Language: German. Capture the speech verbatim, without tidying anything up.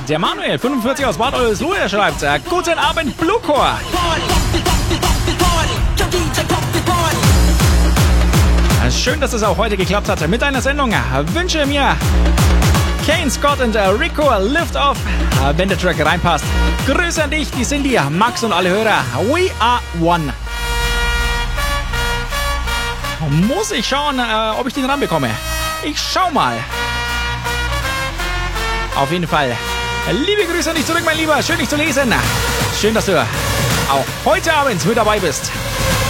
Der Manuel, fünfundvierzig aus Bad Oldesloe, er schreibt, äh, guten Abend, Bluechor. Schön, dass es auch heute geklappt hat mit deiner Sendung. Wünsche mir Kane, Scott und äh, Rico Lift Off, äh, wenn der Track reinpasst. Grüße an dich, die Cindy, Max und alle Hörer. We are one. Muss ich schauen, äh, ob ich den ranbekomme. Ich schau mal. Auf jeden Fall. Liebe Grüße an dich zurück, mein Lieber. Schön, dich zu lesen. Schön, dass du auch heute Abend mit dabei bist.